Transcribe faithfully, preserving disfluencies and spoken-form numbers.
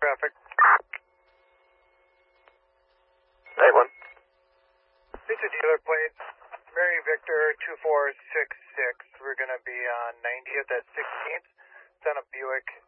traffic. nine one. It's a dealer plate. Mary Victor two four six six. We're going to be on ninetieth at sixteenth. It's on a Buick